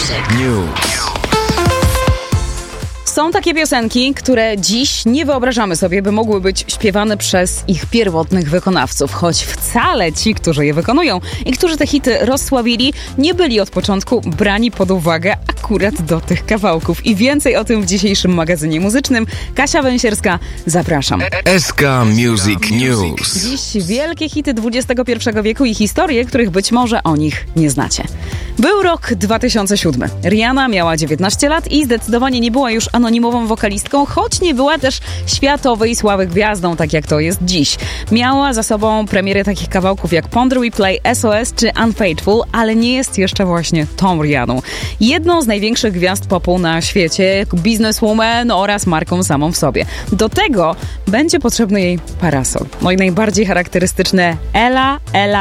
News. Są takie piosenki, które dziś nie wyobrażamy sobie, by mogły być śpiewane przez ich pierwotnych wykonawców, choć wcale ci, którzy je wykonują i którzy te hity rozsławili, nie byli od początku brani pod uwagę akurat do tych kawałków. I więcej o tym w dzisiejszym magazynie muzycznym. Kasia Węsierska, zapraszam. SK Music News. Dziś wielkie hity XXI wieku i historie, których być może o nich nie znacie. Był rok 2007. Rihanna miała 19 lat i zdecydowanie nie była już anonimową wokalistką, choć nie była też światowej sławy gwiazdą, tak jak to jest dziś. Miała za sobą premiery takich kawałków jak Ponder Replay, SOS czy Unfaithful, ale nie jest jeszcze właśnie tą Rihanną. Jedną z największych gwiazd popu na świecie, businesswoman oraz marką samą w sobie. Do tego będzie potrzebny jej parasol. No i najbardziej charakterystyczne Ela,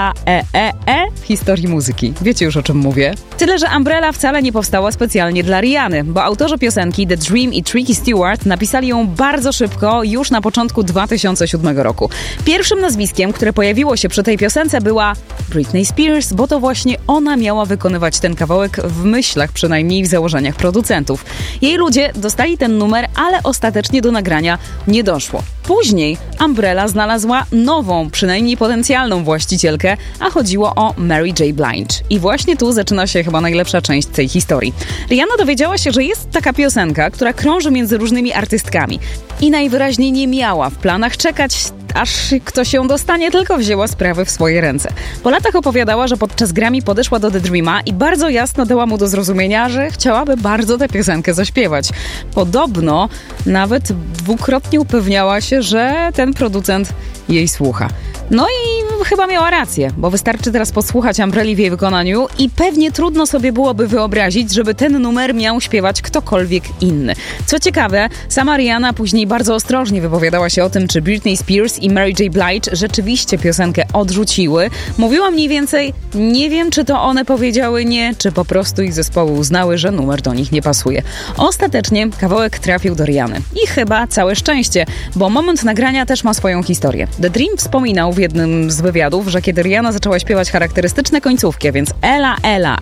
w historii muzyki. Wiecie już, o czym mówię? Tyle, że Umbrella wcale nie powstała specjalnie dla Rihanny, bo autorzy piosenki The Dream i Tricky Stewart napisali ją bardzo szybko, już na początku 2007 roku. Pierwszym nazwiskiem, które pojawiło się przy tej piosence, była Britney Spears, bo to właśnie ona miała wykonywać ten kawałek w myślach, przynajmniej w założeniach producentów. Jej ludzie dostali ten numer, ale ostatecznie do nagrania nie doszło. Później Umbrella znalazła nową, przynajmniej potencjalną właścicielkę, a chodziło o Mary J. Blige. I właśnie tu zaczyna się chyba najlepsza część tej historii. Rihanna dowiedziała się, że jest taka piosenka, która krąży między różnymi artystkami. I najwyraźniej nie miała w planach czekać, aż ktoś ją dostanie, tylko wzięła sprawy w swoje ręce. Po latach opowiadała, że podczas Grammy podeszła do The Dreama i bardzo jasno dała mu do zrozumienia, że chciałaby bardzo tę piosenkę zaśpiewać. Podobno nawet dwukrotnie upewniała się, że ten producent jej słucha. No i chyba miała rację, bo wystarczy teraz posłuchać Umbrelli w jej wykonaniu i pewnie trudno sobie byłoby wyobrazić, żeby ten numer miał śpiewać ktokolwiek inny. Co ciekawe, sama Rihanna później bardzo ostrożnie wypowiadała się o tym, czy Britney Spears i Mary J. Blige rzeczywiście piosenkę odrzuciły. Mówiła mniej więcej, nie wiem, czy to one powiedziały nie, czy po prostu ich zespoły uznały, że numer do nich nie pasuje. Ostatecznie kawałek trafił do Rihanny. I chyba całe szczęście, bo moment nagrania też ma swoją historię. The Dream wspominał w jednym z wywiadów, że kiedy Rihanna zaczęła śpiewać charakterystyczne końcówki, a więc Ela,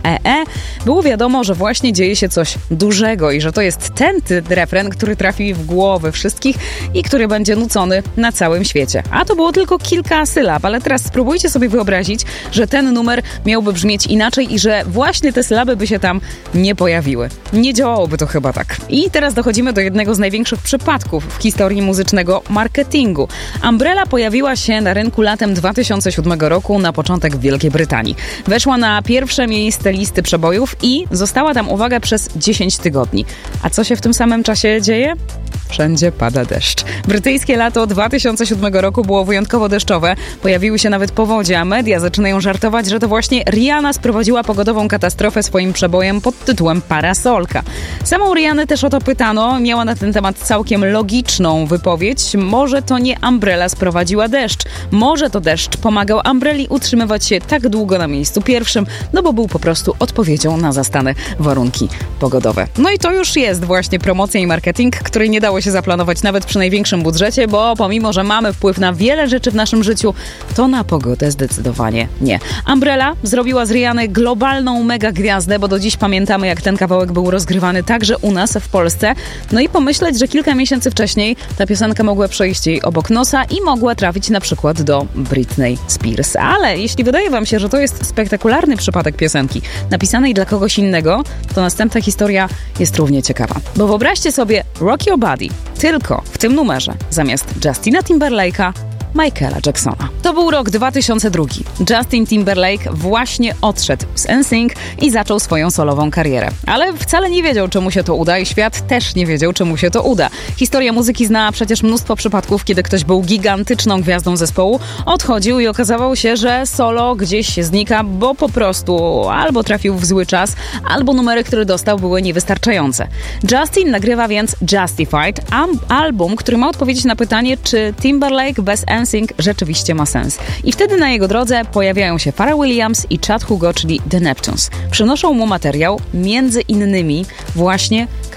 było wiadomo, że właśnie dzieje się coś dużego i że to jest ten refren, który trafi w głowy wszystkich i który będzie nucony na całym świecie. A to było tylko kilka sylab, ale teraz spróbujcie sobie wyobrazić, że ten numer miałby brzmieć inaczej i że właśnie te sylaby by się tam nie pojawiły. Nie działałoby to chyba tak. I teraz dochodzimy do jednego z największych przypadków w historii muzycznego marketingu. Umbrella pojawiła się na rynku latem 2007 roku, na początek w Wielkiej Brytanii. Weszła na pierwsze miejsce listy przebojów i została tam, uwaga, przez 10 tygodni. A co się w tym samym czasie dzieje? Wszędzie pada deszcz. Brytyjskie lato 2007 roku było wyjątkowo deszczowe. Pojawiły się nawet powodzie, a media zaczynają żartować, że to właśnie Rihanna sprowadziła pogodową katastrofę swoim przebojem pod tytułem Parasolka. Samą Rihannę też o to pytano. Miała na ten temat całkiem logiczną wypowiedź. Może to nie Umbrella sprowadziła deszcz. Może to deszcz pomagał Umbrelli utrzymywać się tak długo na miejscu pierwszym, no bo był po prostu odpowiedzią na zastane warunki pogodowe. No i to już jest właśnie promocja i marketing, której nie dało się zaplanować nawet przy największym budżecie, bo pomimo, że mamy wpływ na wiele rzeczy w naszym życiu, to na pogodę zdecydowanie nie. Umbrella zrobiła z Rihanny globalną mega gwiazdę, bo do dziś pamiętamy, jak ten kawałek był rozgrywany także u nas w Polsce. No i pomyśleć, że kilka miesięcy wcześniej ta piosenka mogła przejść jej obok nosa i mogła trafić na przykład do Britney Spears. Ale jeśli wydaje wam się, że to jest spektakularny przypadek piosenki napisanej dla kogoś innego, to następna historia jest równie ciekawa. Bo wyobraźcie sobie Rock Your Body tylko w tym numerze zamiast Justina Timberlake'a Michaela Jacksona. To był rok 2002. Justin Timberlake właśnie odszedł z NSYNC i zaczął swoją solową karierę. Ale wcale nie wiedział, czy mu się to uda i świat też nie wiedział, czy mu się to uda. Historia muzyki zna przecież mnóstwo przypadków, kiedy ktoś był gigantyczną gwiazdą zespołu, odchodził i okazało się, że solo gdzieś znika, bo po prostu albo trafił w zły czas, albo numery, które dostał, były niewystarczające. Justin nagrywa więc Justified, album, który ma odpowiedzieć na pytanie, czy Timberlake bez NSYNC rzeczywiście ma sens. I wtedy na jego drodze pojawiają się Pharrell Williams i Chad Hugo, czyli The Neptunes. Przynoszą mu materiał, między innymi właśnie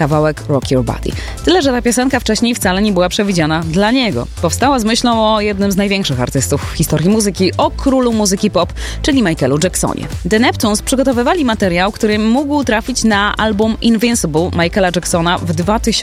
kawałek Rock Your Body. Tyle, że ta piosenka wcześniej wcale nie była przewidziana dla niego. Powstała z myślą o jednym z największych artystów w historii muzyki, o królu muzyki pop, czyli Michaelu Jacksonie. The Neptunes przygotowywali materiał, który mógł trafić na album Invincible Michaela Jacksona w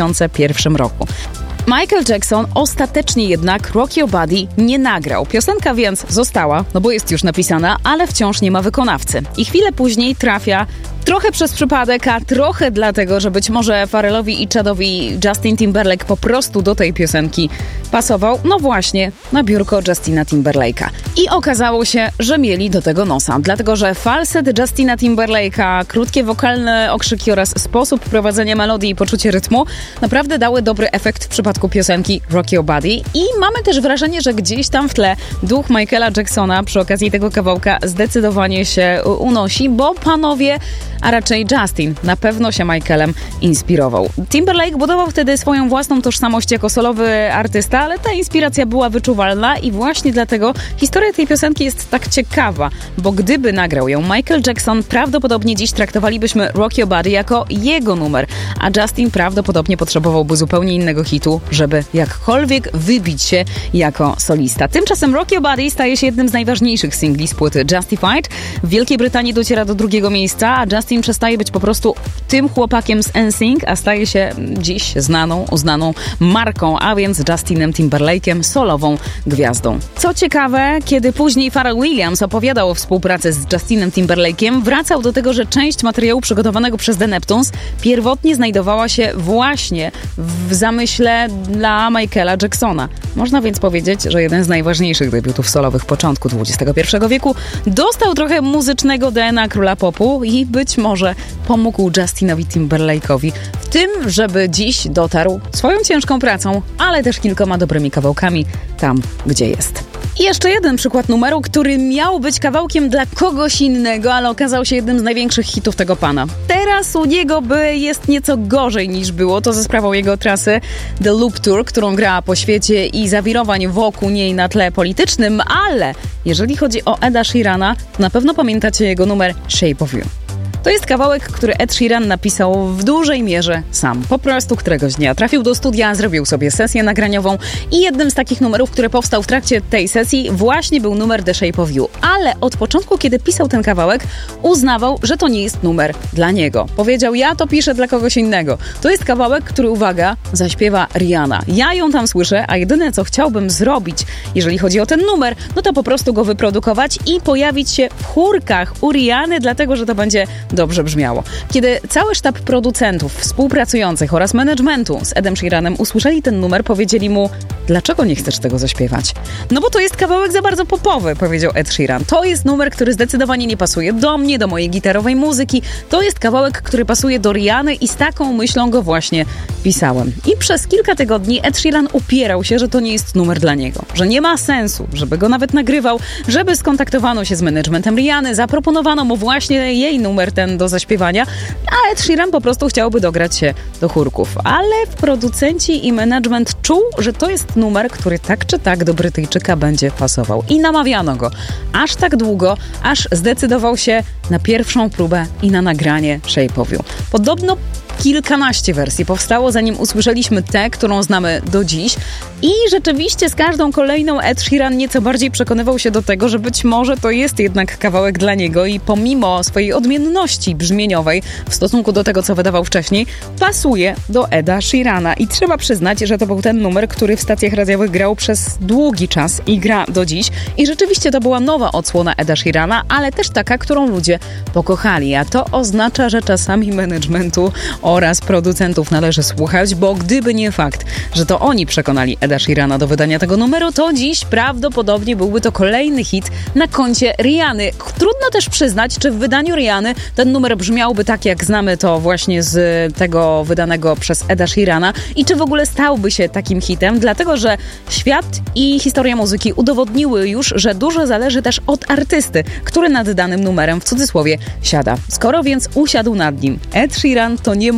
2001 roku. Michael Jackson ostatecznie jednak Rock Your Body nie nagrał. Piosenka więc została, no bo jest już napisana, ale wciąż nie ma wykonawcy. I chwilę później trafia trochę przez przypadek, a trochę dlatego, że być może Pharrellowi i Chadowi Justin Timberlake po prostu do tej piosenki pasował, no właśnie, na biurko Justina Timberlake'a. I okazało się, że mieli do tego nosa, dlatego że falset Justina Timberlake'a, krótkie wokalne okrzyki oraz sposób prowadzenia melodii i poczucie rytmu naprawdę dały dobry efekt w przypadku piosenki Rock Your Body. I mamy też wrażenie, że gdzieś tam w tle duch Michaela Jacksona przy okazji tego kawałka zdecydowanie się unosi, bo panowie, a raczej Justin, na pewno się Michaelem inspirował. Timberlake budował wtedy swoją własną tożsamość jako solowy artysta, ale ta inspiracja była wyczuwalna i właśnie dlatego historia tej piosenki jest tak ciekawa, bo gdyby nagrał ją Michael Jackson, prawdopodobnie dziś traktowalibyśmy Rock Your Body jako jego numer, a Justin prawdopodobnie potrzebowałby zupełnie innego hitu, żeby jakkolwiek wybić się jako solista. Tymczasem Rock Your Body staje się jednym z najważniejszych singli z płyty Justified. W Wielkiej Brytanii dociera do drugiego miejsca, a Justin przestaje być po prostu tym chłopakiem z NSYNC, a staje się dziś uznaną marką, a więc Justinem Timberlake'em, solową gwiazdą. Co ciekawe, kiedy później Pharrell Williams opowiadał o współpracy z Justinem Timberlake'em, wracał do tego, że część materiału przygotowanego przez The Neptunes pierwotnie znajdowała się właśnie w zamyśle dla Michaela Jacksona. Można więc powiedzieć, że jeden z najważniejszych debiutów solowych początku XXI wieku dostał trochę muzycznego DNA króla popu i być może pomógł Justinowi Timberlake'owi w tym, żeby dziś dotarł swoją ciężką pracą, ale też kilkoma dobrymi kawałkami tam, gdzie jest. I jeszcze jeden przykład numeru, który miał być kawałkiem dla kogoś innego, ale okazał się jednym z największych hitów tego pana. Teraz u niego jest nieco gorzej niż było, to ze sprawą jego trasy The Loop Tour, którą gra po świecie i zawirowań wokół niej na tle politycznym, ale jeżeli chodzi o Eda Sheerana, to na pewno pamiętacie jego numer Shape of You. To jest kawałek, który Ed Sheeran napisał w dużej mierze sam. Po prostu któregoś dnia trafił do studia, zrobił sobie sesję nagraniową i jednym z takich numerów, który powstał w trakcie tej sesji, właśnie był numer The Shape of You. Ale od początku, kiedy pisał ten kawałek, uznawał, że to nie jest numer dla niego. Powiedział, ja to piszę dla kogoś innego. To jest kawałek, który, uwaga, zaśpiewa Rihanna. Ja ją tam słyszę, a jedyne, co chciałbym zrobić, jeżeli chodzi o ten numer, no to po prostu go wyprodukować i pojawić się w chórkach u Rihanny, dlatego, że to będzie dobrze brzmiało. Kiedy cały sztab producentów, współpracujących oraz managementu z Edem Sheeranem usłyszeli ten numer, powiedzieli mu, dlaczego nie chcesz tego zaśpiewać? No bo to jest kawałek za bardzo popowy, powiedział Ed Sheeran. To jest numer, który zdecydowanie nie pasuje do mnie, do mojej gitarowej muzyki. To jest kawałek, który pasuje do Rihanny i z taką myślą go właśnie pisałem. I przez kilka tygodni Ed Sheeran upierał się, że to nie jest numer dla niego, że nie ma sensu, żeby go nawet nagrywał, żeby skontaktowano się z managementem Rihanny, zaproponowano mu właśnie jej numer ten do zaśpiewania, a Ed Sheeran po prostu chciałby dograć się do chórków. Ale producenci i management czuł, że to jest numer, który tak czy tak do Brytyjczyka będzie pasował. I namawiano go aż tak długo, aż zdecydował się na pierwszą próbę i na nagranie Shape of You. Podobno kilkanaście wersji powstało, zanim usłyszeliśmy tę, którą znamy do dziś. I rzeczywiście z każdą kolejną Ed Sheeran nieco bardziej przekonywał się do tego, że być może to jest jednak kawałek dla niego i pomimo swojej odmienności brzmieniowej w stosunku do tego, co wydawał wcześniej, pasuje do Eda Sheerana. I trzeba przyznać, że to był ten numer, który w stacjach radiowych grał przez długi czas i gra do dziś. I rzeczywiście to była nowa odsłona Eda Sheerana, ale też taka, którą ludzie pokochali. A to oznacza, że czasami managementu oraz producentów należy słuchać, bo gdyby nie fakt, że to oni przekonali Eda Sheerana do wydania tego numeru, to dziś prawdopodobnie byłby to kolejny hit na koncie Rihanny. Trudno też przyznać, czy w wydaniu Rihanny ten numer brzmiałby tak, jak znamy to właśnie z tego wydanego przez Eda Sheerana i czy w ogóle stałby się takim hitem, dlatego że świat i historia muzyki udowodniły już, że dużo zależy też od artysty, który nad danym numerem w cudzysłowie siada. Skoro więc usiadł nad nim Ed Sheeran, to nie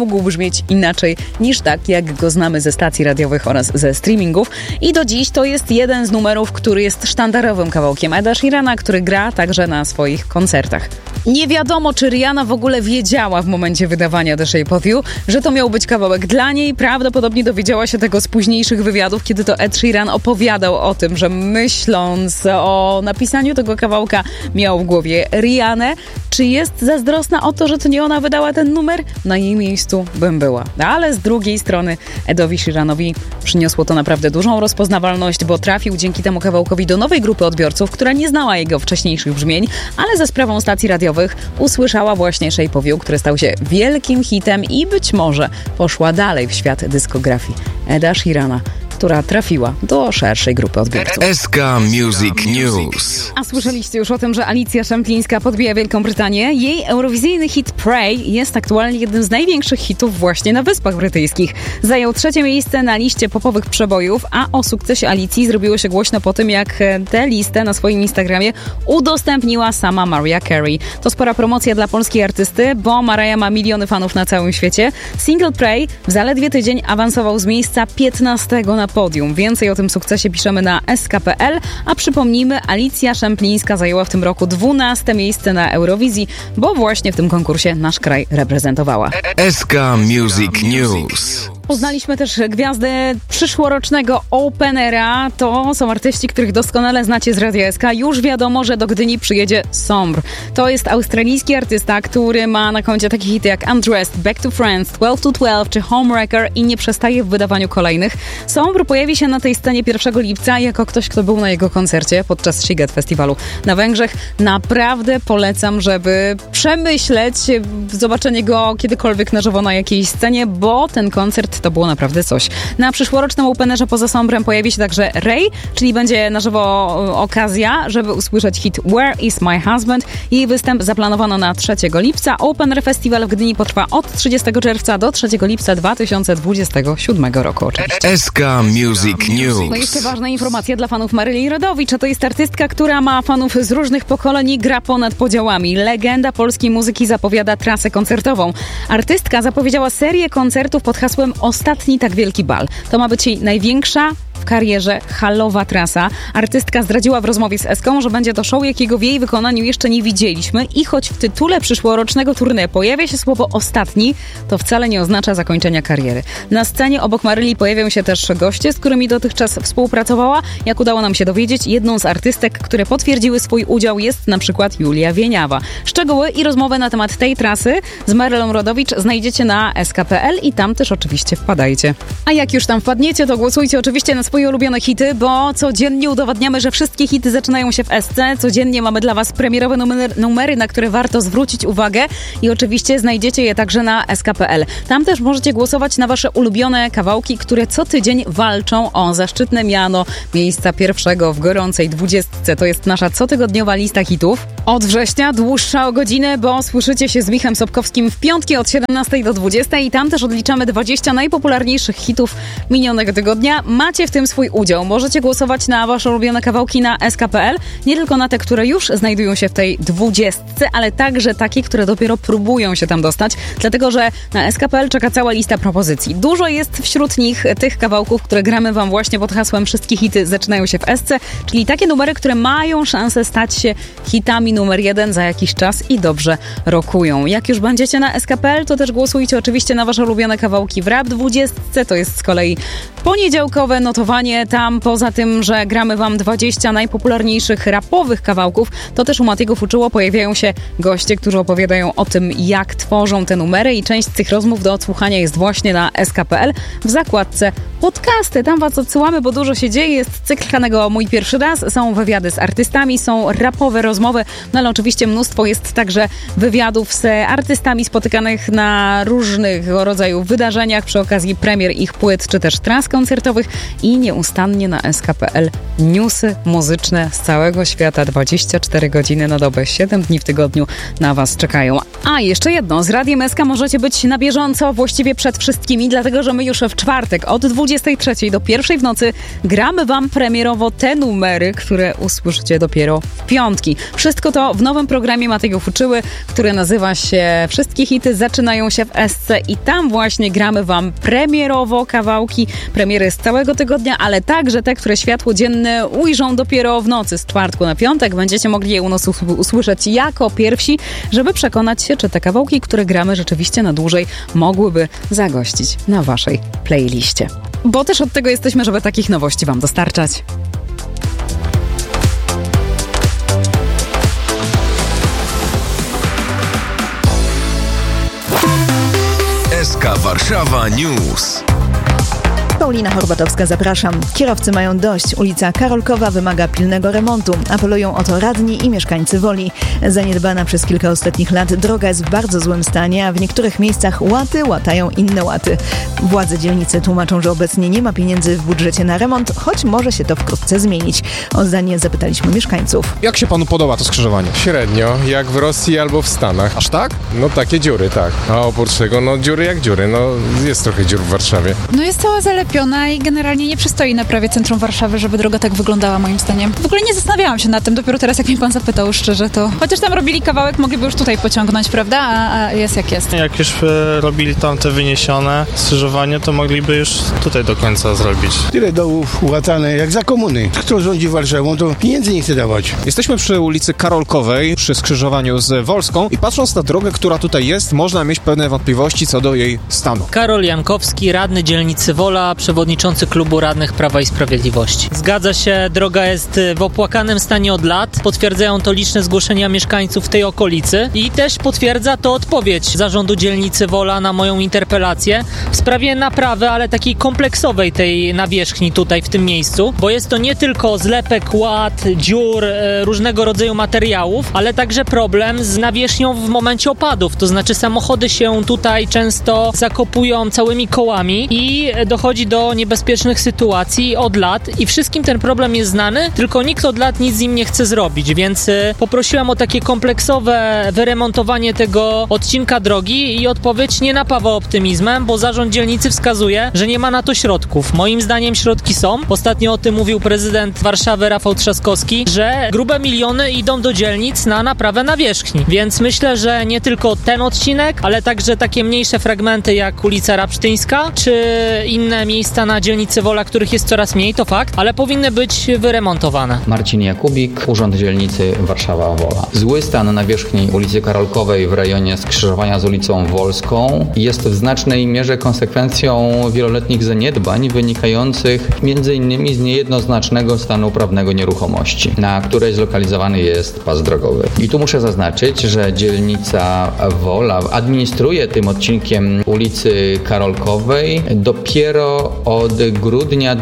mógł brzmieć inaczej niż tak, jak go znamy ze stacji radiowych oraz ze streamingów. I do dziś to jest jeden z numerów, który jest sztandarowym kawałkiem Eda Sheerana, który gra także na swoich koncertach. Nie wiadomo, czy Rihanna w ogóle wiedziała w momencie wydawania The Shape of You, że to miał być kawałek dla niej. Prawdopodobnie dowiedziała się tego z późniejszych wywiadów, kiedy to Ed Sheeran opowiadał o tym, że myśląc o napisaniu tego kawałka miał w głowie Rihannę. Czy jest zazdrosna o to, że to nie ona wydała ten numer? Na jej miejscu bym była. Ale z drugiej strony Edowi Sheeranowi przyniosło to naprawdę dużą rozpoznawalność, bo trafił dzięki temu kawałkowi do nowej grupy odbiorców, która nie znała jego wcześniejszych brzmień, ale za sprawą stacji radiowych usłyszała właśnie Shape of You, który stał się wielkim hitem i być może poszła dalej w świat dyskografii Eda Sheerana, która trafiła do szerszej grupy odbiorców. SK Music News. A słyszeliście już o tym, że Alicja Szemplińska podbija Wielką Brytanię? Jej eurowizyjny hit Pray jest aktualnie jednym z największych hitów właśnie na Wyspach Brytyjskich. Zajął 3. miejsce na liście popowych przebojów, a o sukcesie Alicji zrobiło się głośno po tym, jak tę listę na swoim Instagramie udostępniła sama Mariah Carey. To spora promocja dla polskiej artysty, bo Mariah ma miliony fanów na całym świecie. Single Pray w zaledwie tydzień awansował z miejsca 15 na podium. Więcej o tym sukcesie piszemy na sk.pl, a przypomnijmy, Alicja Szemplińska zajęła w tym roku 12. miejsce na Eurowizji, bo właśnie w tym konkursie nasz kraj reprezentowała. SK Music News. Poznaliśmy też gwiazdę przyszłorocznego Openera. To są artyści, których doskonale znacie z Radia SK. Już wiadomo, że do Gdyni przyjedzie Sombr. To jest australijski artysta, który ma na koncie takie hity jak Undressed, Back to Friends, 12 to 12 czy Homewrecker i nie przestaje w wydawaniu kolejnych. Sombr pojawi się na tej scenie 1 lipca jako ktoś, kto był na jego koncercie podczas Sziget Festiwalu na Węgrzech. Naprawdę polecam, żeby przemyśleć zobaczenie go kiedykolwiek na żywo na jakiejś scenie, bo ten koncert to było naprawdę coś. Na przyszłorocznym Openerze poza Sombrem pojawi się także Ray, czyli będzie na żywo okazja, żeby usłyszeć hit Where is my husband? Jej występ zaplanowano na 3 lipca. Opener Festival w Gdyni potrwa od 30 czerwca do 3 lipca 2027 roku. Oczywiście. SK Music News. No i jeszcze ważna informacja dla fanów Maryli Rodowicz. To jest artystka, która ma fanów z różnych pokoleń i gra ponad podziałami. Legenda polskiej muzyki zapowiada trasę koncertową. Artystka zapowiedziała serię koncertów pod hasłem Ostatni tak wielki bal. To ma być jej największa w karierze halowa trasa. Artystka zdradziła w rozmowie z Eską, że będzie to show, jakiego w jej wykonaniu jeszcze nie widzieliśmy i choć w tytule przyszłorocznego tournée pojawia się słowo ostatni, to wcale nie oznacza zakończenia kariery. Na scenie obok Maryli pojawią się też goście, z którymi dotychczas współpracowała. Jak udało nam się dowiedzieć, jedną z artystek, które potwierdziły swój udział, jest na przykład Julia Wieniawa. Szczegóły i rozmowę na temat tej trasy z Marylą Rodowicz znajdziecie na sk.pl i tam też oczywiście wpadajcie. A jak już tam wpadniecie, to głosujcie oczywiście na swoje ulubione hity, bo codziennie udowadniamy, że wszystkie hity zaczynają się w SC. Codziennie mamy dla Was premierowe numery, na które warto zwrócić uwagę i oczywiście znajdziecie je także na sk.pl. Tam też możecie głosować na Wasze ulubione kawałki, które co tydzień walczą o zaszczytne miano miejsca 1 w gorącej 20. To jest nasza cotygodniowa lista hitów. Od września dłuższa o godzinę, bo słyszycie się z Michem Sobkowskim w piątki od 17 do 20 i tam też odliczamy 20 najpopularniejszych hitów minionego tygodnia. Macie w tym swój udział. Możecie głosować na Wasze ulubione kawałki na sk.pl, nie tylko na te, które już znajdują się w tej 20, ale także takie, które dopiero próbują się tam dostać, dlatego że na sk.pl czeka cała lista propozycji. Dużo jest wśród nich tych kawałków, które gramy Wam właśnie pod hasłem wszystkie hity zaczynają się w SC, czyli takie numery, które mają szansę stać się hitami numer 1 za jakiś czas i dobrze rockują. Jak już będziecie na sk.pl, to też głosujcie oczywiście na Wasze ulubione kawałki w Rap 20. To jest z kolei poniedziałkowe notowanie. Tam poza tym, że gramy Wam 20 najpopularniejszych rapowych kawałków, to też u Matiego Fuczuło pojawiają się goście, którzy opowiadają o tym, jak tworzą te numery i część z tych rozmów do odsłuchania jest właśnie na sk.pl w zakładce podcasty. Tam Was odsyłamy, bo dużo się dzieje. Jest cykl Hanego Mój Pierwszy Raz, są wywiady z artystami, są rapowe rozmowy, no ale oczywiście mnóstwo jest także wywiadów z artystami spotykanych na różnego rodzaju wydarzeniach przy okazji premier ich płyt, czy też tras koncertowych i nieustannie na sk.pl newsy muzyczne z całego świata 24 godziny na dobę, 7 dni w tygodniu na Was czekają. A jeszcze jedno, z Radiem SK możecie być na bieżąco właściwie przed wszystkimi, dlatego że my już w czwartek od 20 23 do 1 w nocy gramy wam premierowo te numery, które usłyszycie dopiero w piątki. Wszystko to w nowym programie Matego Fuczyły, który nazywa się Wszystkie hity zaczynają się w SC i tam właśnie gramy wam premierowo kawałki, premiery z całego tygodnia, ale także te, które światło dzienne ujrzą dopiero w nocy z czwartku na piątek. Będziecie mogli je u nas usłyszeć jako pierwsi, żeby przekonać się, czy te kawałki, które gramy rzeczywiście na dłużej, mogłyby zagościć na waszej playliście. Bo też od tego jesteśmy, żeby takich nowości wam dostarczać. SK Warszawa News. Paulina Horbatowska, zapraszam. Kierowcy mają dość. Ulica Karolkowa wymaga pilnego remontu. Apelują o to radni i mieszkańcy Woli. Zaniedbana przez kilka ostatnich lat droga jest w bardzo złym stanie, a w niektórych miejscach łaty łatają inne łaty. Władze dzielnicy tłumaczą, że obecnie nie ma pieniędzy w budżecie na remont, choć może się to wkrótce zmienić. O zdanie zapytaliśmy mieszkańców. Jak się panu podoba to skrzyżowanie? Średnio, jak w Rosji albo w Stanach. Aż tak? No takie dziury, tak. A oprócz tego, no dziury jak dziury. No jest trochę dziur w Warszawie. No jest cała zalepiona i generalnie nie przystoi na prawie centrum Warszawy, żeby droga tak wyglądała moim zdaniem. W ogóle nie zastanawiałam się nad tym, dopiero teraz jak mnie pan zapytał szczerze, to chociaż tam robili kawałek, mogliby już tutaj pociągnąć, prawda? A jest jak jest. Jak już robili tamte wyniesione skrzyżowanie, to mogliby już tutaj do końca zrobić. Tyle dołów łatane jak za komuny. Kto rządzi Warszawą, to pieniędzy nie chce dawać. Jesteśmy przy ulicy Karolkowej, przy skrzyżowaniu z Wolską i patrząc na drogę, która tutaj jest, można mieć pewne wątpliwości co do jej stanu. Karol Jankowski, radny dzielnicy Wola, przewodniczący klubu radnych Prawa i Sprawiedliwości. Zgadza się, droga jest w opłakanym stanie od lat. Potwierdzają to liczne zgłoszenia mieszkańców tej okolicy i też potwierdza to odpowiedź zarządu dzielnicy Wola na moją interpelację w sprawie naprawy, ale takiej kompleksowej tej nawierzchni tutaj w tym miejscu, bo jest to nie tylko zlepek łat, dziur, różnego rodzaju materiałów, ale także problem z nawierzchnią w momencie opadów, to znaczy samochody się tutaj często zakopują całymi kołami i dochodzi do niebezpiecznych sytuacji od lat i wszystkim ten problem jest znany, tylko nikt od lat nic z nim nie chce zrobić, więc poprosiłem o takie kompleksowe wyremontowanie tego odcinka drogi i odpowiedź nie napawa optymizmem, bo zarząd dzielnicy wskazuje, że nie ma na to środków. Moim zdaniem środki są. Ostatnio o tym mówił prezydent Warszawy Rafał Trzaskowski, że grube miliony idą do dzielnic na naprawę nawierzchni, więc myślę, że nie tylko ten odcinek, ale także takie mniejsze fragmenty jak ulica Rapsztyńska, czy inne miejsca na dzielnicy Wola, których jest coraz mniej, to fakt, ale powinny być wyremontowane. Marcin Jakubik, Urząd Dzielnicy Warszawa-Wola. Zły stan nawierzchni ulicy Karolkowej w rejonie skrzyżowania z ulicą Wolską jest w znacznej mierze konsekwencją wieloletnich zaniedbań wynikających m.in. z niejednoznacznego stanu prawnego nieruchomości, na której zlokalizowany jest pas drogowy. I tu muszę zaznaczyć, że dzielnica Wola administruje tym odcinkiem ulicy Karolkowej dopiero od grudnia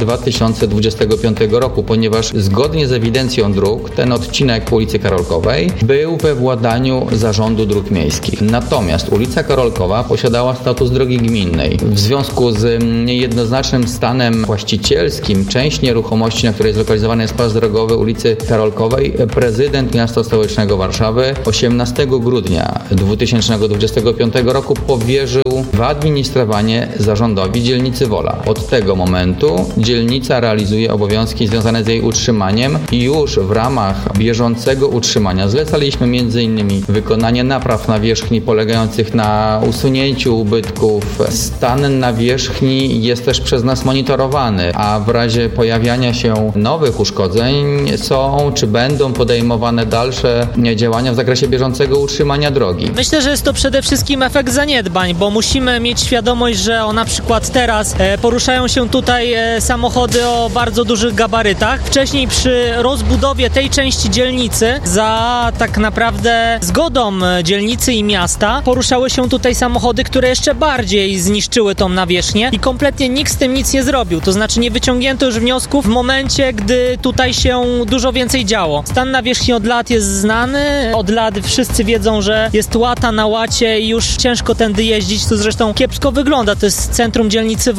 2025 roku, ponieważ zgodnie z ewidencją dróg ten odcinek ulicy Karolkowej był we władaniu Zarządu Dróg Miejskich. Natomiast ulica Karolkowa posiadała status drogi gminnej. W związku z niejednoznacznym stanem właścicielskim część nieruchomości, na której zlokalizowany jest pas drogowy ulicy Karolkowej, prezydent miasta stołecznego Warszawy 18 grudnia 2025 roku powierzył wyadministrowanie zarządowi dzielnicy Wola. Od tego momentu dzielnica realizuje obowiązki związane z jej utrzymaniem i już w ramach bieżącego utrzymania zlecaliśmy m.in. wykonanie napraw nawierzchni polegających na usunięciu ubytków. Stan nawierzchni jest też przez nas monitorowany, a w razie pojawiania się nowych uszkodzeń są czy będą podejmowane dalsze działania w zakresie bieżącego utrzymania drogi. Myślę, że jest to przede wszystkim efekt zaniedbań, bo musimy mieć świadomość, że na przykład teraz poruszają się tutaj samochody o bardzo dużych gabarytach. Wcześniej przy rozbudowie tej części dzielnicy za tak naprawdę zgodą dzielnicy i miasta poruszały się tutaj samochody, które jeszcze bardziej zniszczyły tą nawierzchnię i kompletnie nikt z tym nic nie zrobił. To znaczy nie wyciągnięto już wniosków w momencie, gdy tutaj się dużo więcej działo. Stan nawierzchni od lat jest znany, od lat wszyscy wiedzą, że jest łata na łacie i już ciężko tędy jeździć. To zresztą kiepsko wygląda. To jest centrum dzielnicy Wola. To jest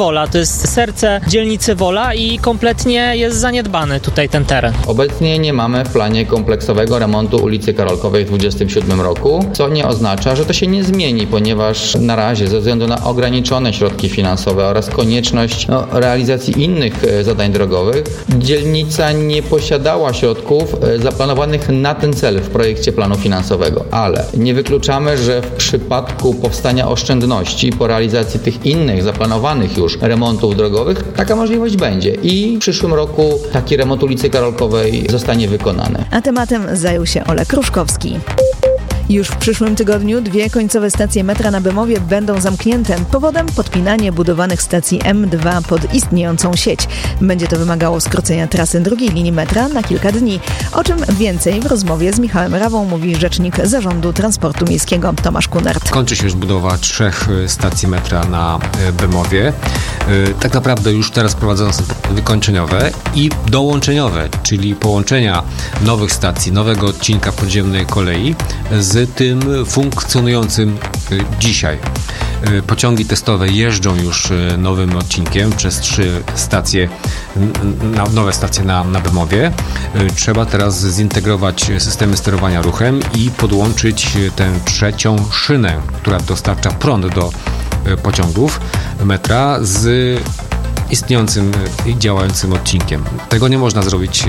jest serce dzielnicy Wola i kompletnie jest zaniedbany tutaj ten teren. Obecnie nie mamy w planie kompleksowego remontu ulicy Karolkowej w 2027 roku, co nie oznacza, że to się nie zmieni, ponieważ na razie ze względu na ograniczone środki finansowe oraz konieczność realizacji innych zadań drogowych, dzielnica nie posiadała środków zaplanowanych na ten cel w projekcie planu finansowego, ale nie wykluczamy, że w przypadku powstania oszczędności po realizacji tych innych zaplanowanych już remontów drogowych taka możliwość będzie i w przyszłym roku taki remont ulicy Karolkowej zostanie wykonany. A tematem zajął się Olek Kruszkowski. Już w przyszłym tygodniu 2 końcowe stacje metra na Bemowie będą zamknięte. Powodem podpinanie budowanych stacji M2 pod istniejącą sieć. Będzie to wymagało skrócenia trasy drugiej linii metra na kilka dni. O czym więcej w rozmowie z Michałem Rawą mówi rzecznik Zarządu Transportu Miejskiego Tomasz Kunert. Kończy się już budowa 3 stacji metra na Bemowie. Tak naprawdę już teraz prowadzone są wykończeniowe i dołączeniowe, czyli połączenia nowych stacji, nowego odcinka podziemnej kolei z tym funkcjonującym dzisiaj. Pociągi testowe jeżdżą już nowym odcinkiem przez 3 stacje, nowe stacje na Bemowie. Trzeba teraz zintegrować systemy sterowania ruchem i podłączyć tę 3. szynę, która dostarcza prąd do pociągów metra z istniejącym i działającym odcinkiem. Tego nie można zrobić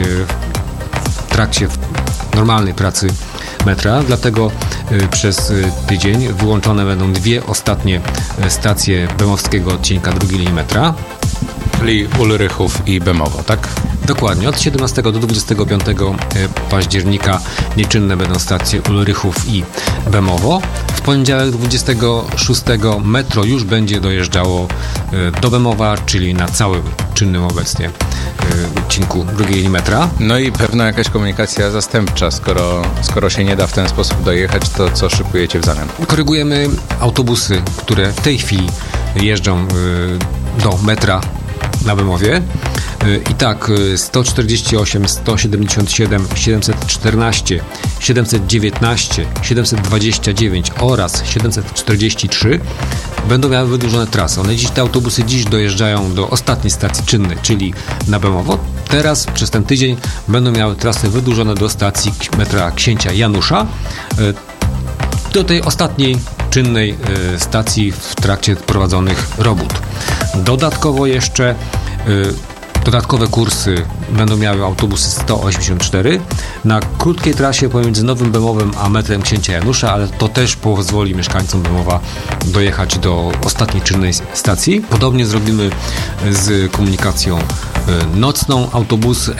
w trakcie normalnej pracy metra, dlatego przez tydzień wyłączone będą 2 ostatnie stacje bemowskiego odcinka drugiej linii metra. Czyli Ulrychów i Bemowo, tak? Dokładnie. Od 17 do 25 października nieczynne będą stacje Ulrychów i Bemowo. W poniedziałek 26 metro już będzie dojeżdżało do Bemowa, czyli na całym czynnym obecnie odcinku drugiej linii metra. No i pewna jakaś komunikacja zastępcza, skoro się nie da w ten sposób dojechać, to co szykujecie w zamian? Korygujemy autobusy, które w tej chwili jeżdżą do metra na Bemowie. I tak 148, 177, 714, 719, 729 oraz 743 będą miały wydłużone trasy. Te autobusy dziś dojeżdżają do ostatniej stacji czynnej, czyli na Bemowo. Teraz przez ten tydzień będą miały trasy wydłużone do stacji metra Księcia Janusza, do tej ostatniej czynnej stacji w trakcie prowadzonych robót. Dodatkowo jeszcze dodatkowe kursy będą miały autobusy 184 na krótkiej trasie pomiędzy Nowym Bemowem a metrem Księcia Janusza, ale to też pozwoli mieszkańcom Bemowa dojechać do ostatniej czynnej stacji. Podobnie zrobimy z komunikacją nocną. Autobusy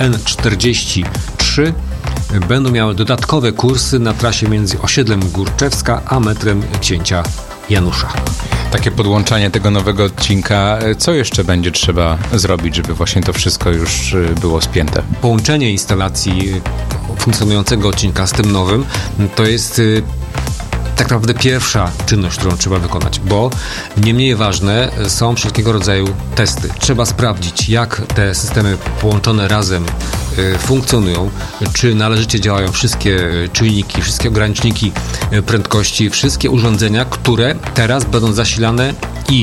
N43 będą miały dodatkowe kursy na trasie między osiedlem Górczewska a metrem Księcia Janusza. Takie podłączanie tego nowego odcinka, co jeszcze będzie trzeba zrobić, żeby właśnie to wszystko już było spięte? Połączenie instalacji funkcjonującego odcinka z tym nowym to jest tak naprawdę pierwsza czynność, którą trzeba wykonać, bo nie mniej ważne są wszelkiego rodzaju testy. Trzeba sprawdzić, jak te systemy połączone razem funkcjonują, czy należycie działają wszystkie czujniki, wszystkie ograniczniki prędkości, wszystkie urządzenia, które teraz będą zasilane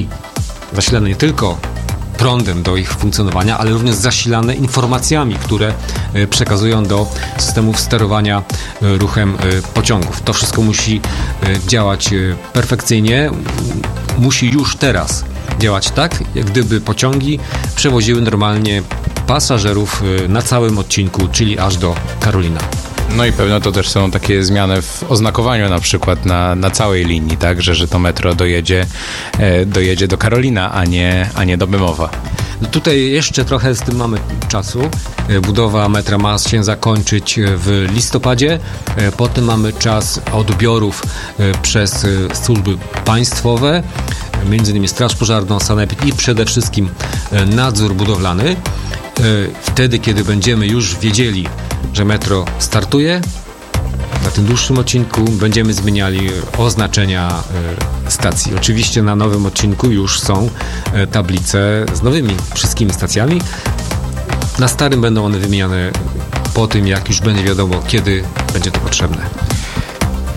nie tylko prądem do ich funkcjonowania, ale również zasilane informacjami, które przekazują do systemów sterowania ruchem pociągów. To wszystko musi działać perfekcyjnie, musi już teraz działać tak, jak gdyby pociągi przewoziły normalnie pasażerów na całym odcinku, czyli aż do Karolina. No i pewno to też są takie zmiany w oznakowaniu na przykład na całej linii, tak, że to metro dojedzie do Karolina, a nie do Bemowa. No tutaj jeszcze trochę z tym mamy czasu. Budowa metra ma się zakończyć w listopadzie. Potem mamy czas odbiorów przez służby państwowe, między innymi Straż Pożarną, Sanepid i przede wszystkim nadzór budowlany. Wtedy, kiedy będziemy już wiedzieli, że metro startuje, na tym dłuższym odcinku będziemy zmieniali oznaczenia stacji. Oczywiście na nowym odcinku już są tablice z nowymi wszystkimi stacjami. Na starym będą one wymieniane po tym, jak już będzie wiadomo, kiedy będzie to potrzebne.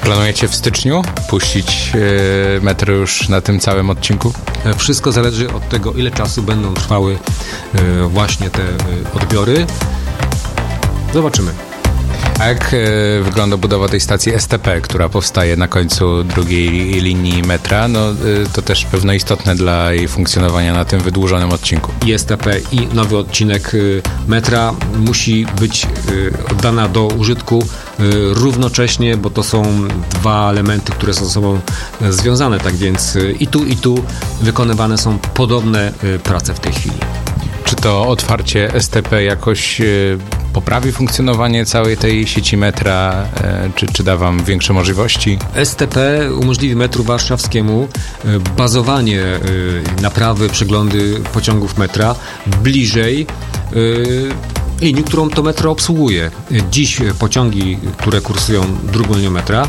Planujecie w styczniu puścić metr już na tym całym odcinku? Wszystko zależy od tego, ile czasu będą trwały właśnie te odbiory. Zobaczymy. A jak wygląda budowa tej stacji STP, która powstaje na końcu drugiej linii metra? No, to też pewno istotne dla jej funkcjonowania na tym wydłużonym odcinku. I STP i nowy odcinek metra musi być oddana do użytku równocześnie, bo to są dwa elementy, które są ze sobą związane, tak więc i tu wykonywane są podobne prace w tej chwili. Czy to otwarcie STP jakoś poprawi funkcjonowanie całej tej sieci metra, czy da wam większe możliwości? STP umożliwi metru warszawskiemu bazowanie naprawy, przeglądy pociągów metra bliżej linii, którą to metro obsługuje. Dziś pociągi, które kursują drugą linią metra,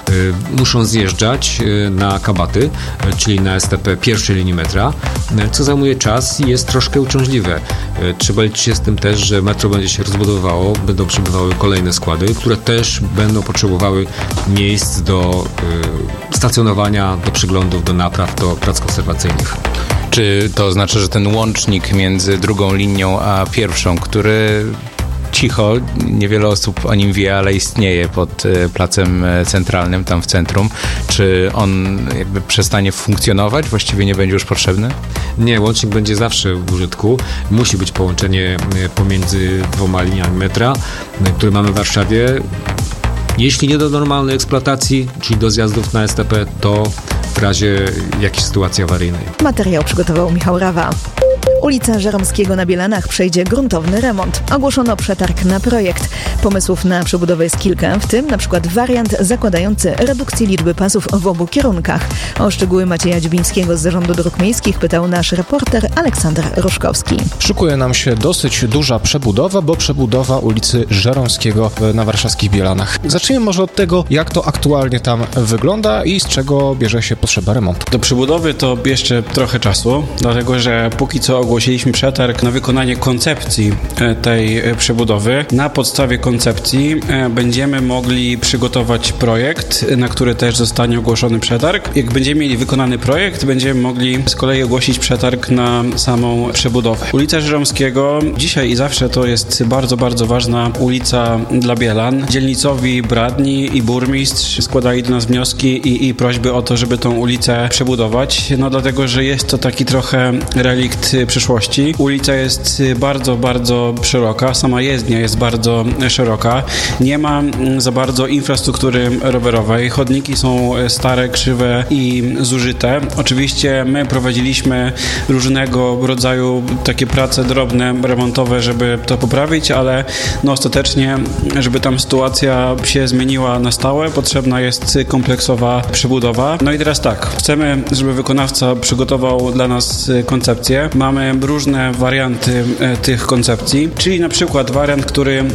muszą zjeżdżać na Kabaty, czyli na STP pierwszej linii metra, co zajmuje czas i jest troszkę uciążliwe. Trzeba liczyć się z tym też, że metro będzie się rozbudowywało, będą przybywały kolejne składy, które też będą potrzebowały miejsc do stacjonowania, do przeglądów, do napraw, do prac konserwacyjnych. Czy to znaczy, że ten łącznik między drugą linią a pierwszą, który cicho, niewiele osób o nim wie, ale istnieje pod placem centralnym, tam w centrum, czy on jakby przestanie funkcjonować? Właściwie nie będzie już potrzebny? Nie, łącznik będzie zawsze w użytku. Musi być połączenie pomiędzy dwoma liniami metra, które mamy w Warszawie. Jeśli nie do normalnej eksploatacji, czyli do zjazdów na STP, to w razie jakiejś sytuacji awaryjnej. Materiał przygotował Michał Rawa. Ulica Żeromskiego na Bielanach przejdzie gruntowny remont. Ogłoszono przetarg na projekt. Pomysłów na przebudowę jest kilka, w tym na przykład wariant zakładający redukcję liczby pasów w obu kierunkach. O szczegóły Macieja Dziubińskiego z Zarządu Dróg Miejskich pytał nasz reporter Aleksander Roszkowski. Szykuje nam się dosyć duża przebudowa, bo przebudowa ulicy Żeromskiego na warszawskich Bielanach. Zacznijmy może od tego, jak to aktualnie tam wygląda i z czego bierze się potrzeba remontu. Do przebudowy to jeszcze trochę czasu, dlatego że póki co ogłosiliśmy przetarg na wykonanie koncepcji tej przebudowy. Na podstawie koncepcji będziemy mogli przygotować projekt, na który też zostanie ogłoszony przetarg. Jak będziemy mieli wykonany projekt, będziemy mogli z kolei ogłosić przetarg na samą przebudowę. Ulica Żeromskiego dzisiaj i zawsze to jest bardzo, bardzo ważna ulica dla Bielan. Dzielnicowi radni i burmistrz składali do nas wnioski i prośby o to, żeby tą ulicę przebudować. No dlatego, że jest to taki trochę relikt przyszłości. Ulica jest bardzo, bardzo szeroka. Sama jezdnia jest bardzo szeroka. Nie ma za bardzo infrastruktury rowerowej. Chodniki są stare, krzywe i zużyte. Oczywiście my prowadziliśmy różnego rodzaju takie prace drobne, remontowe, żeby to poprawić, ale no ostatecznie, żeby tam sytuacja się zmieniła na stałe, potrzebna jest kompleksowa przebudowa. No i teraz tak, chcemy, żeby wykonawca przygotował dla nas koncepcję. Mamy różne warianty tych koncepcji, czyli na przykład wariant, który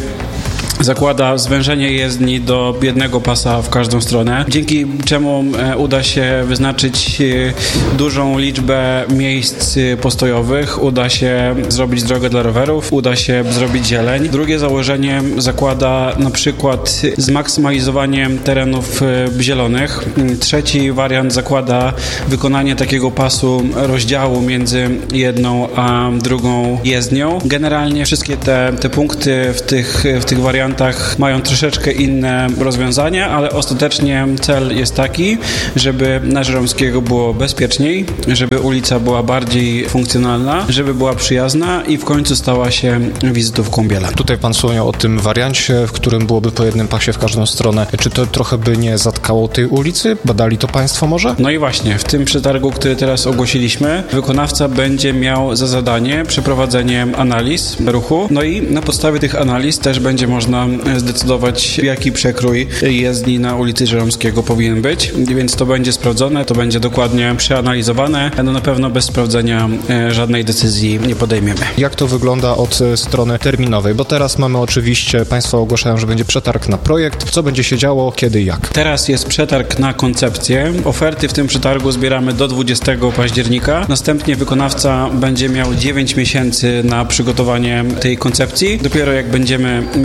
zakłada zwężenie jezdni do jednego pasa w każdą stronę, dzięki czemu uda się wyznaczyć dużą liczbę miejsc postojowych, uda się zrobić drogę dla rowerów, uda się zrobić zieleń. Drugie założenie zakłada na przykład zmaksymalizowanie terenów zielonych. Trzeci wariant zakłada wykonanie takiego pasu rozdziału między jedną a drugą jezdnią. Generalnie wszystkie te punkty w tych wariantach mają troszeczkę inne rozwiązania, ale ostatecznie cel jest taki, żeby na Żeromskiego było bezpieczniej, żeby ulica była bardziej funkcjonalna, żeby była przyjazna i w końcu stała się wizytówką Bielan. Tutaj pan wspomniał o tym wariancie, w którym byłoby po jednym pasie w każdą stronę. Czy to trochę by nie zatkało tej ulicy? Badali to państwo może? No i właśnie, w tym przetargu, który teraz ogłosiliśmy, wykonawca będzie miał za zadanie przeprowadzenie analiz ruchu, no i na podstawie tych analiz też będzie można zdecydować, jaki przekrój jezdni na ulicy Żeromskiego powinien być, więc to będzie sprawdzone, to będzie dokładnie przeanalizowane, no na pewno bez sprawdzenia żadnej decyzji nie podejmiemy. Jak to wygląda od strony terminowej? Bo teraz mamy oczywiście, państwo ogłaszają, że będzie przetarg na projekt. Co będzie się działo, kiedy i jak? Teraz jest przetarg na koncepcję. Oferty w tym przetargu zbieramy do 20 października. Następnie wykonawca będzie miał 9 miesięcy na przygotowanie tej koncepcji. Dopiero jak będziemy mieli koncepcję,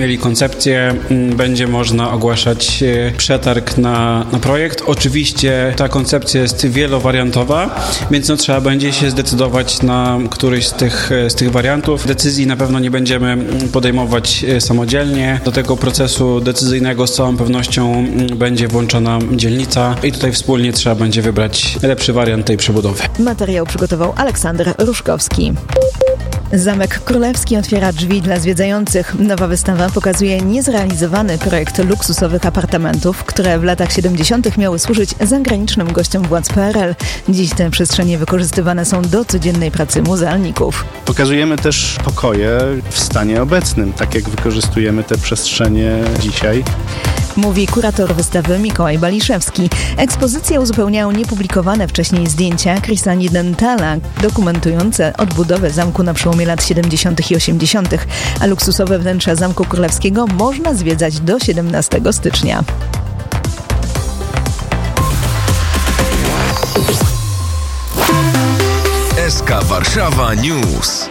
koncepcję, będzie można ogłaszać przetarg na projekt. Oczywiście ta koncepcja jest wielowariantowa, więc trzeba będzie się zdecydować na któryś z tych wariantów. Decyzji na pewno nie będziemy podejmować samodzielnie. Do tego procesu decyzyjnego z całą pewnością będzie włączona dzielnica i tutaj wspólnie trzeba będzie wybrać najlepszy wariant tej przebudowy. Materiał przygotował Aleksander Ruszkowski. Zamek Królewski otwiera drzwi dla zwiedzających. Nowa wystawa pokazuje niezrealizowany projekt luksusowych apartamentów, które w latach 70. miały służyć zagranicznym gościom władz PRL. Dziś te przestrzenie wykorzystywane są do codziennej pracy muzealników. Pokazujemy też pokoje w stanie obecnym, tak jak wykorzystujemy te przestrzenie dzisiaj. Mówi kurator wystawy Mikołaj Baliszewski. Ekspozycję uzupełniają niepublikowane wcześniej zdjęcia Chrisa Nidenthala, dokumentujące odbudowę zamku na przełomie lat 70. i 80., a luksusowe wnętrza Zamku Królewskiego można zwiedzać do 17 stycznia. SK Warszawa News.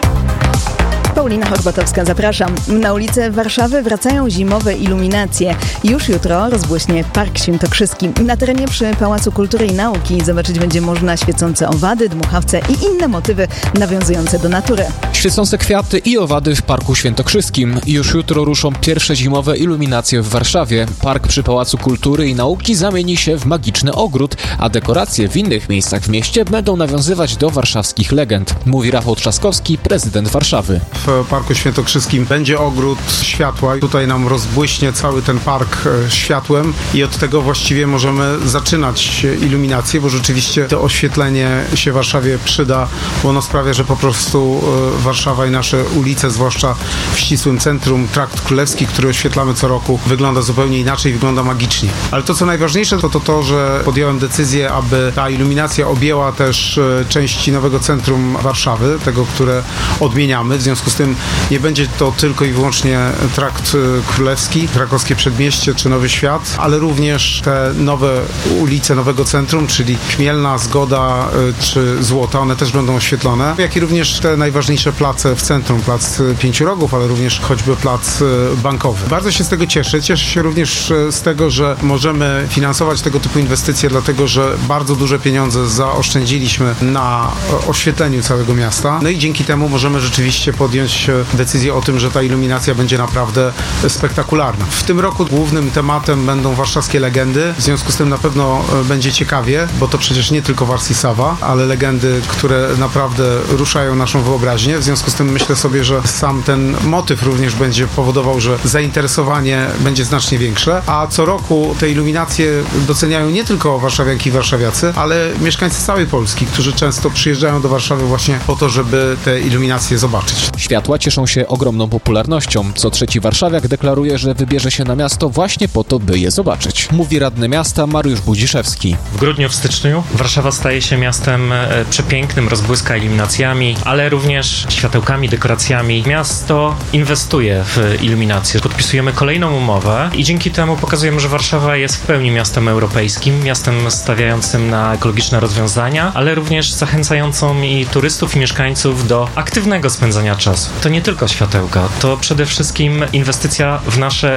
Paulina Horbatowska, zapraszam. Na ulice Warszawy wracają zimowe iluminacje. Już jutro rozbłyśnie Park Świętokrzyski. Na terenie przy Pałacu Kultury i Nauki zobaczyć będzie można świecące owady, dmuchawce i inne motywy nawiązujące do natury. Świecące kwiaty i owady w Parku Świętokrzyskim. Już jutro ruszą pierwsze zimowe iluminacje w Warszawie. Park przy Pałacu Kultury i Nauki zamieni się w magiczny ogród, a dekoracje w innych miejscach w mieście będą nawiązywać do warszawskich legend. Mówi Rafał Trzaskowski, prezydent Warszawy. W Parku Świętokrzyskim będzie ogród światła. Tutaj nam rozbłyśnie cały ten park światłem i od tego właściwie możemy zaczynać iluminację, bo rzeczywiście to oświetlenie się Warszawie przyda, bo ono sprawia, że po prostu Warszawa i nasze ulice, zwłaszcza w ścisłym centrum, Trakt Królewski, który oświetlamy co roku, wygląda zupełnie inaczej, wygląda magicznie. Ale to, co najważniejsze, to, że podjąłem decyzję, aby ta iluminacja objęła też części nowego centrum Warszawy, tego, które odmieniamy. W związku z tym nie będzie to tylko i wyłącznie Trakt Królewski, Krakowskie Przedmieście czy Nowy Świat, ale również te nowe ulice nowego centrum, czyli Chmielna, Zgoda czy Złota, one też będą oświetlone, jak i również te najważniejsze place w centrum, Plac Pięciu Rogów, ale również choćby Plac Bankowy. Bardzo się z tego cieszę. Cieszę się również z tego, że możemy finansować tego typu inwestycje, dlatego że bardzo duże pieniądze zaoszczędziliśmy na oświetleniu całego miasta. No i dzięki temu możemy rzeczywiście podjąć decyzję o tym, że ta iluminacja będzie naprawdę spektakularna. W tym roku głównym tematem będą warszawskie legendy, w związku z tym na pewno będzie ciekawie, bo to przecież nie tylko Warsisawa, ale legendy, które naprawdę ruszają naszą wyobraźnię. W związku z tym myślę sobie, że sam ten motyw również będzie powodował, że zainteresowanie będzie znacznie większe, a co roku te iluminacje doceniają nie tylko warszawianki i warszawiacy, ale mieszkańcy całej Polski, którzy często przyjeżdżają do Warszawy właśnie po to, żeby te iluminacje zobaczyć. Światła cieszą się ogromną popularnością. Co trzeci warszawiak deklaruje, że wybierze się na miasto właśnie po to, by je zobaczyć. Mówi radny miasta Mariusz Budziszewski. W grudniu, w styczniu Warszawa staje się miastem przepięknym, rozbłyska iluminacjami, ale również światełkami, dekoracjami. Miasto inwestuje w iluminację. Podpisujemy kolejną umowę i dzięki temu pokazujemy, że Warszawa jest w pełni miastem europejskim, miastem stawiającym na ekologiczne rozwiązania, ale również zachęcającą i turystów, i mieszkańców do aktywnego spędzania czasu. To nie tylko światełka, to przede wszystkim inwestycja w nasze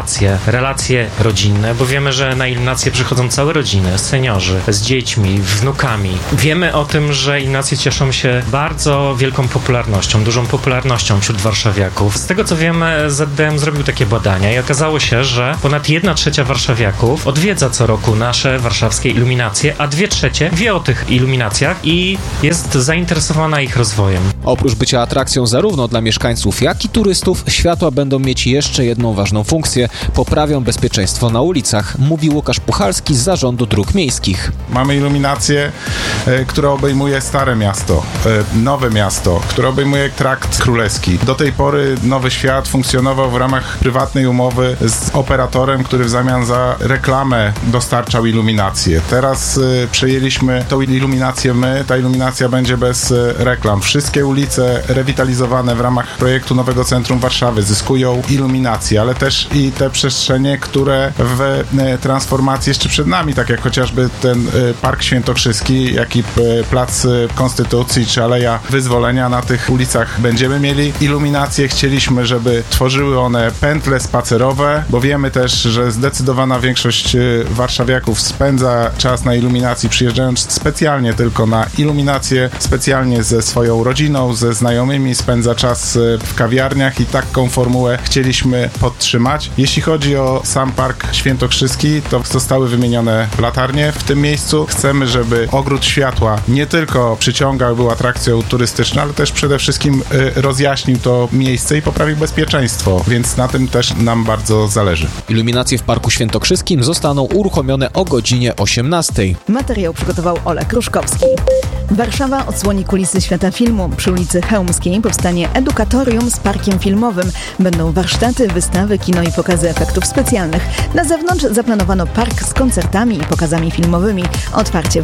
relacje rodzinne, bo wiemy, że na iluminacje przychodzą całe rodziny, seniorzy, z dziećmi, wnukami. Wiemy o tym, że iluminacje cieszą się bardzo wielką popularnością, dużą popularnością wśród warszawiaków. Z tego co wiemy, ZDM zrobił takie badania i okazało się, że ponad 1/3 warszawiaków odwiedza co roku nasze warszawskie iluminacje, a 2/3 wie o tych iluminacjach i jest zainteresowana ich rozwojem. Oprócz bycia atrakcją zarówno dla mieszkańców, jak i turystów, światła będą mieć jeszcze jedną ważną funkcję. Poprawią bezpieczeństwo na ulicach, mówi Łukasz Puchalski z Zarządu Dróg Miejskich. Mamy iluminację, która obejmuje Stare Miasto, Nowe Miasto, która obejmuje Trakt Królewski. Do tej pory Nowy Świat funkcjonował w ramach prywatnej umowy z operatorem, który w zamian za reklamę dostarczał iluminację. Teraz przejęliśmy tą iluminację my, ta iluminacja będzie bez reklam. Wszystkie ulice rewitalizowane budowane w ramach projektu Nowego Centrum Warszawy zyskują iluminację, ale też i te przestrzenie, które w transformacji jeszcze przed nami, tak jak chociażby ten Park Świętokrzyski, jak i Plac Konstytucji czy Aleja Wyzwolenia. Na tych ulicach będziemy mieli iluminację. Chcieliśmy, żeby tworzyły one pętle spacerowe, bo wiemy też, że zdecydowana większość warszawiaków spędza czas na iluminacji, przyjeżdżając specjalnie tylko na iluminację, specjalnie ze swoją rodziną, ze znajomymi, spędza czas w kawiarniach i taką formułę chcieliśmy podtrzymać. Jeśli chodzi o sam Park Świętokrzyski, to zostały wymienione latarnie w tym miejscu. Chcemy, żeby Ogród Światła nie tylko przyciągał, był atrakcją turystyczną, ale też przede wszystkim rozjaśnił to miejsce i poprawił bezpieczeństwo, więc na tym też nam bardzo zależy. Iluminacje w Parku Świętokrzyskim zostaną uruchomione o godzinie 18. Materiał przygotował Olek Kruszkowski. Warszawa odsłoni kulisy świata filmu. Przy ulicy Chełmskiej powstanie edukatorium z parkiem filmowym. Będą warsztaty, wystawy, kino i pokazy efektów specjalnych. Na zewnątrz zaplanowano park z koncertami i pokazami filmowymi. Otwarcie w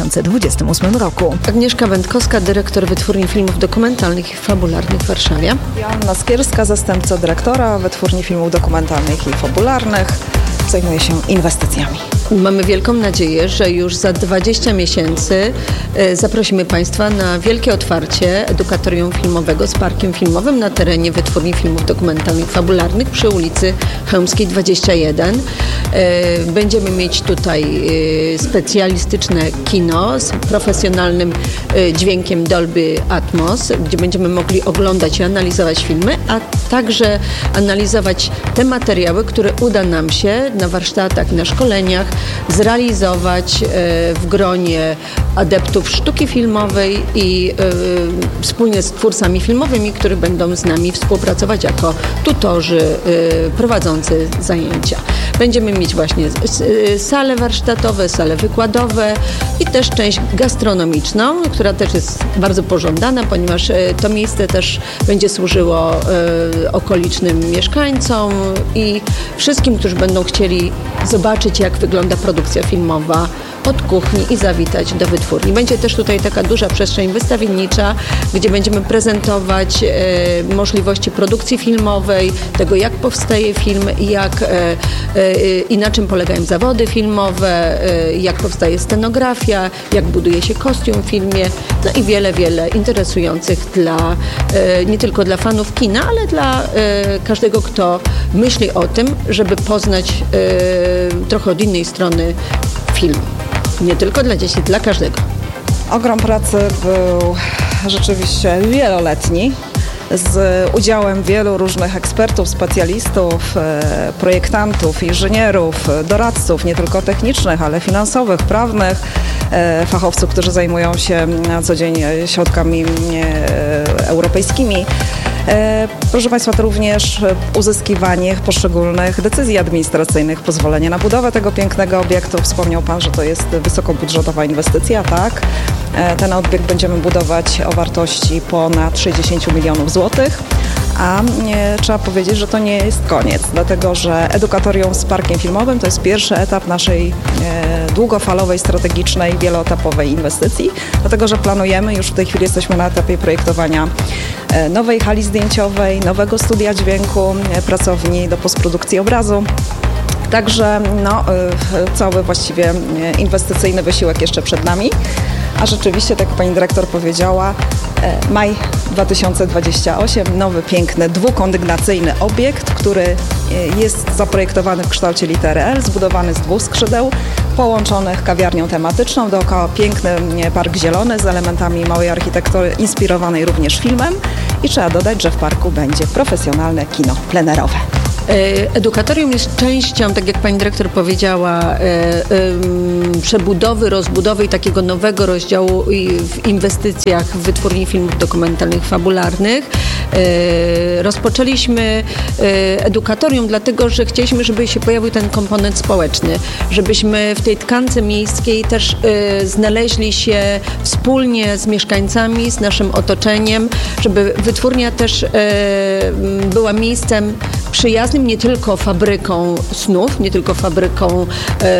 2028 roku. Agnieszka Wędkowska, dyrektor Wytwórni Filmów Dokumentalnych i Fabularnych w Warszawie. Joanna Skierska, zastępca dyrektora Wytwórni Filmów Dokumentalnych i Fabularnych. Zajmuje się inwestycjami. Mamy wielką nadzieję, że już za 20 miesięcy zaprosimy Państwa na wielkie otwarcie edukatorium filmowego z parkiem filmowym na terenie Wytwórni Filmów Dokumentalnych Fabularnych przy ulicy Chełmskiej 21. Będziemy mieć tutaj specjalistyczne kino z profesjonalnym dźwiękiem Dolby Atmos, gdzie będziemy mogli oglądać i analizować filmy, a także analizować te materiały, które uda nam się na warsztatach i na szkoleniach zrealizować w gronie adeptów sztuki filmowej i wspólnie z twórcami filmowymi, którzy będą z nami współpracować jako tutorzy prowadzący zajęcia. Będziemy mieć właśnie sale warsztatowe, sale wykładowe i też część gastronomiczną, która też jest bardzo pożądana, ponieważ to miejsce też będzie służyło okolicznym mieszkańcom i wszystkim, którzy będą chcieli zobaczyć, jak wygląda produkcja filmowa od kuchni i zawitać do wytwórni. Będzie też tutaj taka duża przestrzeń wystawiennicza, gdzie będziemy prezentować możliwości produkcji filmowej, tego jak powstaje film, i na czym polegają zawody filmowe, jak powstaje scenografia, jak buduje się kostium w filmie, no i wiele, wiele interesujących nie tylko dla fanów kina, ale dla każdego, kto myśli o tym, żeby poznać trochę od innej strony film. Nie tylko dla dzieci, dla każdego. Ogrom pracy był rzeczywiście wieloletni, z udziałem wielu różnych ekspertów, specjalistów, projektantów, inżynierów, doradców, nie tylko technicznych, ale finansowych, prawnych, fachowców, którzy zajmują się na co dzień środkami europejskimi. Proszę Państwa, to również uzyskiwanie poszczególnych decyzji administracyjnych, pozwolenie na budowę tego pięknego obiektu. Wspomniał Pan, że to jest wysokobudżetowa inwestycja, tak? Ten obiekt będziemy budować o wartości ponad 60 milionów złotych. A trzeba powiedzieć, że to nie jest koniec, dlatego że edukatorium z parkiem filmowym to jest pierwszy etap naszej długofalowej, strategicznej, wieloetapowej inwestycji, dlatego że planujemy, już w tej chwili jesteśmy na etapie projektowania nowej hali zdjęciowej, nowego studia dźwięku, pracowni do postprodukcji obrazu. Także cały właściwie inwestycyjny wysiłek jeszcze przed nami. A rzeczywiście, tak jak pani dyrektor powiedziała, maj 2028, nowy, piękny, dwukondygnacyjny obiekt, który jest zaprojektowany w kształcie litery L, zbudowany z 2 skrzydeł, połączonych kawiarnią tematyczną, dookoła piękny park zielony z elementami małej architektury, inspirowanej również filmem i trzeba dodać, że w parku będzie profesjonalne kino plenerowe. Edukatorium jest częścią, tak jak pani dyrektor powiedziała, przebudowy, rozbudowy i takiego nowego rozdziału w inwestycjach w Wytwórni Filmów Dokumentalnych Fabularnych. Rozpoczęliśmy edukatorium dlatego, że chcieliśmy, żeby się pojawił ten komponent społeczny, żebyśmy w tej tkance miejskiej też znaleźli się wspólnie z mieszkańcami, z naszym otoczeniem, żeby wytwórnia też była miejscem przyjaznym, nie tylko fabryką snów, nie tylko fabryką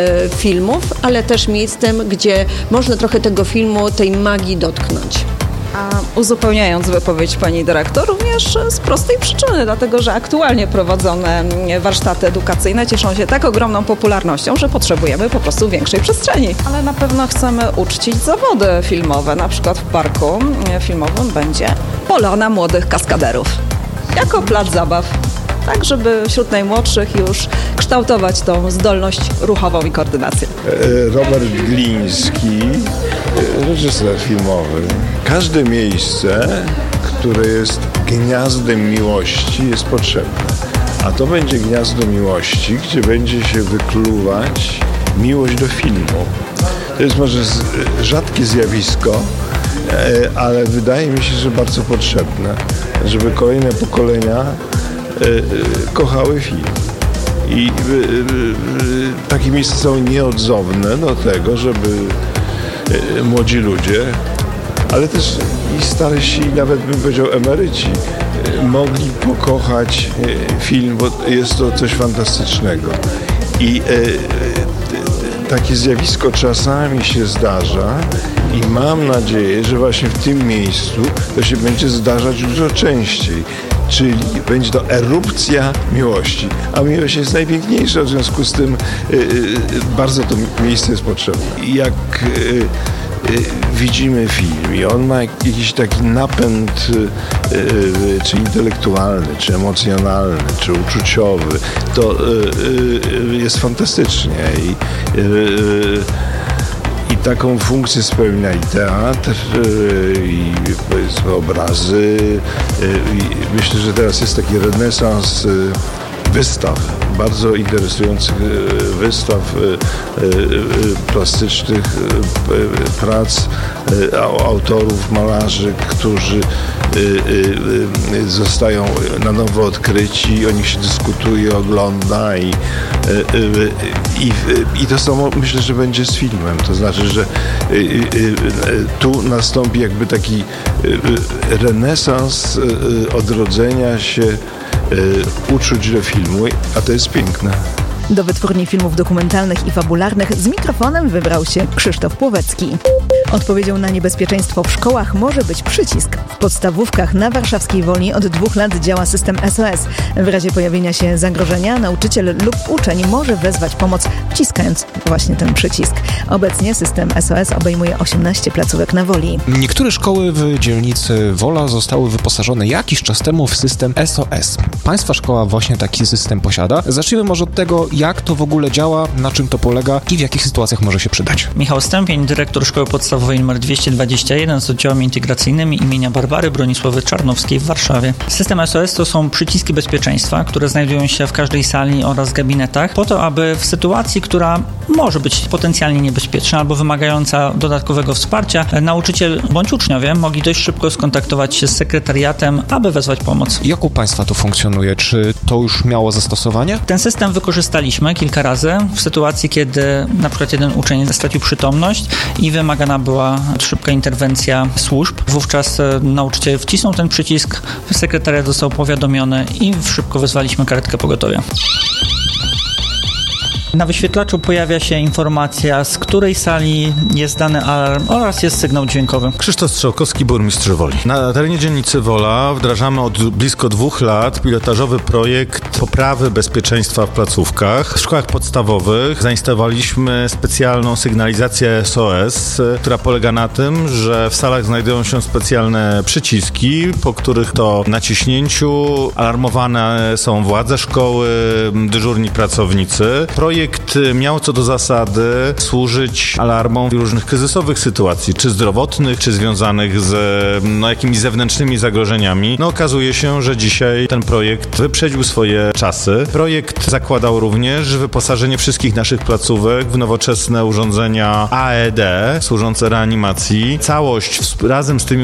filmów, ale też miejscem, gdzie można trochę tego filmu, tej magii dotknąć. A uzupełniając wypowiedź pani dyrektor, również z prostej przyczyny, dlatego że aktualnie prowadzone warsztaty edukacyjne cieszą się tak ogromną popularnością, że potrzebujemy po prostu większej przestrzeni. Ale na pewno chcemy uczcić zawody filmowe. Na przykład w parku filmowym będzie Polona Młodych Kaskaderów jako plac zabaw, tak żeby wśród najmłodszych już kształtować tą zdolność ruchową i koordynację. Robert Gliński, reżyser filmowy. Każde miejsce, które jest gniazdem miłości, jest potrzebne. A to będzie gniazdo miłości, gdzie będzie się wykluwać miłość do filmu. To jest może rzadkie zjawisko, ale wydaje mi się, że bardzo potrzebne, żeby kolejne pokolenia kochały film. I takie miejsca są nieodzowne do tego, żeby młodzi ludzie, ale też i starsi, nawet bym powiedział emeryci, mogli pokochać film, bo jest to coś fantastycznego. I takie zjawisko czasami się zdarza i mam nadzieję, że właśnie w tym miejscu to się będzie zdarzać dużo częściej. Czyli będzie to erupcja miłości. A miłość jest najpiękniejsza, w związku z tym bardzo to miejsce jest potrzebne. Jak widzimy film i on ma jakiś taki napęd czy intelektualny, czy emocjonalny, czy uczuciowy, to jest fantastycznie. I taką funkcję spełnia i teatr, i powiedzmy obrazy. I myślę, że teraz jest taki renesans wystaw, bardzo interesujących wystaw plastycznych, prac autorów, malarzy, którzy zostają na nowo odkryci, o nich się dyskutuje, ogląda i to samo myślę, że będzie z filmem. To znaczy, że tu nastąpi jakby taki renesans odrodzenia się uczuć do filmu, a to jest piękne. Do Wytwórni Filmów Dokumentalnych i Fabularnych z mikrofonem wybrał się Krzysztof Płowecki. Odpowiedzią na niebezpieczeństwo w szkołach może być przycisk. W podstawówkach na Warszawskiej Woli od 2 lat działa system SOS. W razie pojawienia się zagrożenia nauczyciel lub uczeń może wezwać pomoc wciskając właśnie ten przycisk. Obecnie system SOS obejmuje 18 placówek na Woli. Niektóre szkoły w dzielnicy Wola zostały wyposażone jakiś czas temu w system SOS. Państwa szkoła właśnie taki system posiada. Zacznijmy może od tego, jak to w ogóle działa, na czym to polega i w jakich sytuacjach może się przydać. Michał Stępień, dyrektor Szkoły Podstawowej nr 221 z oddziałami integracyjnymi imienia Barbary Bronisławy Czarnowskiej w Warszawie. System SOS to są przyciski bezpieczeństwa, które znajdują się w każdej sali oraz gabinetach, po to, aby w sytuacji, która może być potencjalnie niebezpieczna albo wymagająca dodatkowego wsparcia, nauczyciel bądź uczniowie mogli dość szybko skontaktować się z sekretariatem, aby wezwać pomoc. Jak u Państwa to funkcjonuje? Czy to już miało zastosowanie? Ten system wykorzystaliśmy kilka razy w sytuacji, kiedy na przykład jeden uczeń stracił przytomność i wymagana była szybka interwencja służb. Wówczas nauczyciel wcisnął ten przycisk, sekretariat został powiadomiony i szybko wezwaliśmy karetkę pogotowia. Na wyświetlaczu pojawia się informacja, z której sali jest dany alarm oraz jest sygnał dźwiękowy. Krzysztof Strzałkowski, burmistrz Woli. Na terenie dzielnicy Wola wdrażamy od blisko 2 lat pilotażowy projekt poprawy bezpieczeństwa w placówkach. W szkołach podstawowych zainstalowaliśmy specjalną sygnalizację SOS, która polega na tym, że w salach znajdują się specjalne przyciski, po których to naciśnięciu alarmowane są władze szkoły, dyżurni pracownicy. Projekt miał co do zasady służyć alarmom w różnych kryzysowych sytuacji, czy zdrowotnych, czy związanych z jakimiś zewnętrznymi zagrożeniami. Okazuje się, że dzisiaj ten projekt wyprzedził swoje czasy. Projekt zakładał również wyposażenie wszystkich naszych placówek w nowoczesne urządzenia AED służące reanimacji. Całość razem z tymi